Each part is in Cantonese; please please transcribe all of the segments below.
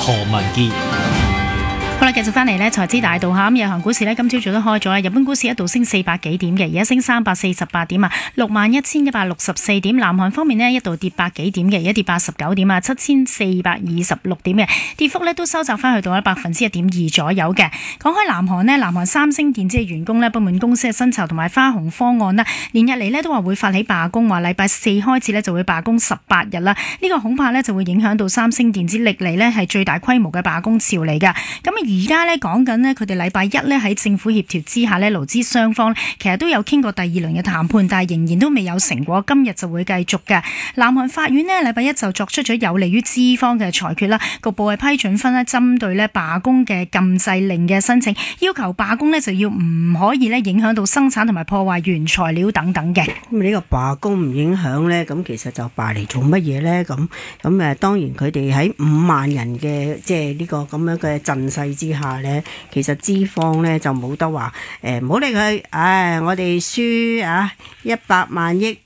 何文傑。 好啦，繼續翻嚟呢財資大道下咁，日韓股市呢今朝早都開咗啦。日本股市一度升400幾點嘅，而家升348點啊，61,164點。南韓方面呢一度跌百幾點嘅，而家跌89點啊，7,426點嘅，跌幅呢都收窄翻去到1%.2%左右嘅。講開南韓呢，南韓三星電子嘅員工呢不滿公司嘅薪酬同埋花紅方案啦，連日嚟呢都話會發起罷工，話禮拜四開始呢就會罷工18日啦。呢個恐怕呢就會影響到三星電子歷嚟呢係最大規模嘅罷工潮嚟㗎。咁而家咧講緊呢，佢哋禮拜一咧喺政府協調之下呢，勞資雙方其實都有傾過第二輪嘅談判，但係仍然都未有成果。今日就會繼續嘅。南韓法院呢，禮拜一就作出咗有利於資方嘅裁決啦，局部係批准翻呢針對呢罷工嘅禁制令嘅申請，要求罷工呢就要唔可以呢影響到生產同埋破壞原材料等等嘅。 咁呢個罷工唔影響呢，咁其實就罷嚟做乜嘢呢？咁當然佢哋喺5萬人嘅即係呢個咁樣嘅陣勢之下呢，其實資方呢就冇得話唔好理佢，我哋輸100萬億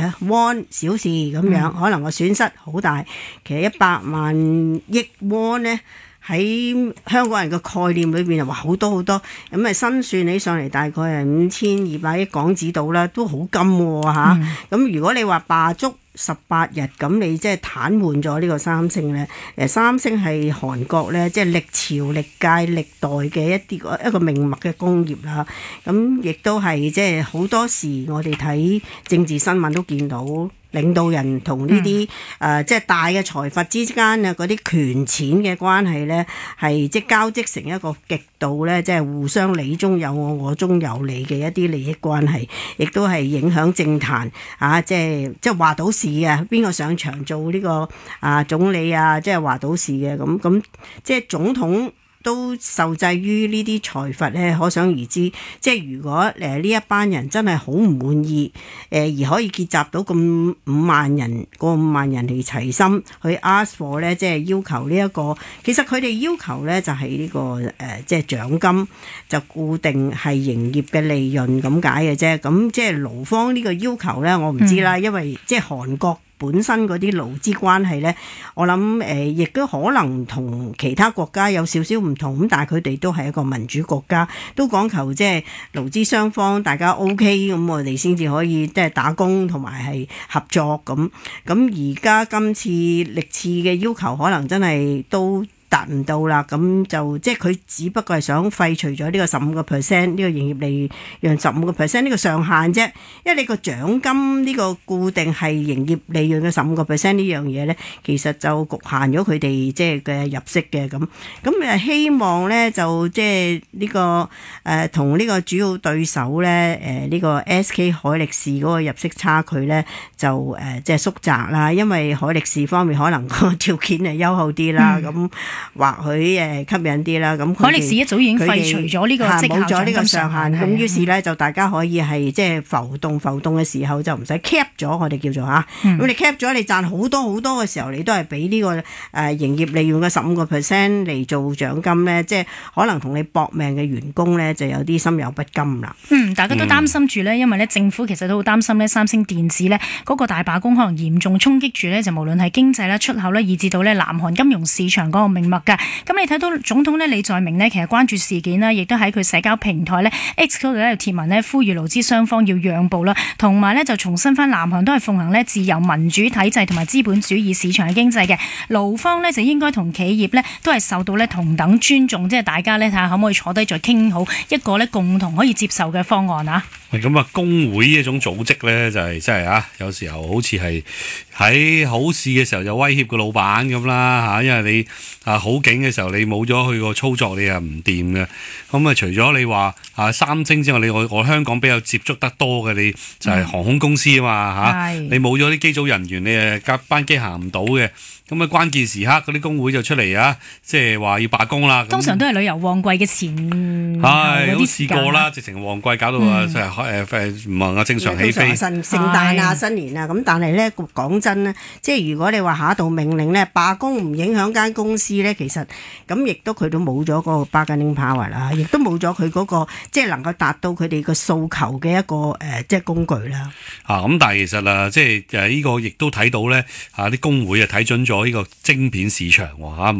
won小事咁樣，可能個損失好大。其實100萬億won呢，喺香港人嘅概念裏邊就話好多好多，咁新算起上嚟大概係5200億港紙到啦，都好金喎嚇。咁如果你話罷足18日，咁你即係癱瘓咗呢個三星呢？三星係韓國呢，即係歷朝歷屆歷代嘅一個命脈嘅工業啦。咁亦都係即係好多時我哋睇政治新聞都見到領導人同呢啲即係大嘅財閥之間啊嗰啲權錢嘅關係呢，係即係交織成一個極度呢，即係互相你中有我，我中有你嘅一啲利益關係，亦都係影響政壇即係話到事啊！邊個上場做呢個總理啊？即係話到事嘅咁，即係總統都受制於呢啲財閥咧，可想而知。即係如果呢一班人真係好唔滿意，而可以結集到咁5萬人嚟齊心去 ask for 咧，即係要求呢一個。其實佢哋要求咧就係呢個即係獎金就固定係營業嘅利潤咁解嘅啫。咁即係勞方呢個要求咧，我唔知啦，因為即係韓國本身嗰啲勞資關係呢，我諗亦都可能同其他國家有少少唔同，咁但係佢哋都係一個民主國家，都講求即係勞資雙方大家 OK， 咁我哋先至可以即係打工同埋係合作咁。咁而家今次歷次嘅要求可能真係都達唔到啦，咁就即係佢只不過係想廢除咗呢個15%呢個營業利潤15%呢個上限啫，因為你個獎金呢個固定係營業利潤嘅15%呢樣嘢咧，其實就局限咗佢哋即係嘅入息嘅咁希望咧就即係呢個同呢個主要對手咧呢個 SK 海力士嗰個入息差距咧就即係縮窄啦，因為海力士方面可能個條件係優厚啲啦，咁或許吸引啲啦。咁海力士一早已經廢除咗呢個冇咗呢個上限，咁於是咧就大家可以係即係浮動嘅時候就唔使 cap 咗，我哋叫做咁你 cap 咗，你賺好多好多嘅時候，你都係俾呢個營業利潤嘅15% 嚟做獎金咧，即係可能同你搏命嘅員工咧就有啲心有不甘啦。 大家都擔心住咧，因為咧政府其實都好擔心咧，三星電子咧嗰個大罷工可能嚴重衝擊住咧，就無論係經濟啦、出口啦，以至到咧南韓金融市場嗰個命脈㗎。咁你睇到總統咧李在明呢，其實關注事件啦，亦都喺佢社交平台咧 X 嗰度咧貼文咧，呼籲勞資雙方要讓步啦，同埋咧就重申翻南韓都係奉行咧自由民主體制同埋資本主義市場嘅經濟嘅，勞方咧就應該同企業咧都係受到咧同等尊重，即係大家咧睇下可唔可以坐低再傾好一個咧共同可以接受嘅方案啊！ 咁啊，工會呢一種組織咧就係真係有時候好似係喺好事嘅時候就威脅個老闆咁啦，因為你好景嘅時候你冇咗佢個操作你又唔掂嘅。咁啊除咗你話三星之外，我香港比較接觸得多嘅你就係航空公司啊嘛，你冇咗啲機組人員，你誒班機行唔到嘅。咁啊關鍵時刻嗰啲工會就出嚟即係話要罷工啦。通常都係旅遊旺季嘅前都試過啦，直情旺季搞到唔能正常起飛。 聖誕新年咁，但係咧講真咧，即係如果你話下一道命令咧罷工唔影響間公司咧，其實咁亦都佢都冇咗個 bargaining power 啦，亦都冇咗佢嗰個即係能夠達到佢哋個訴求嘅一個即係工具啦。 咁但係其實即係呢個亦都睇到咧啲工會睇準咗呢個晶片市場喎。